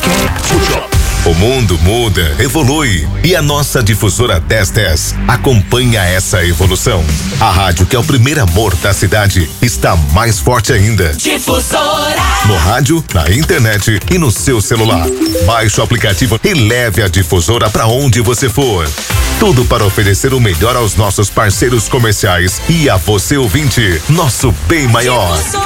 O mundo muda, evolui e a nossa difusora 1010 acompanha essa evolução. A rádio, que é o primeiro amor da cidade, está mais forte ainda. Difusora. No rádio, na internet e no seu celular. Baixe o aplicativo e leve a difusora para onde você for. Tudo para oferecer o melhor aos nossos parceiros comerciais e a você, ouvinte, nosso bem maior.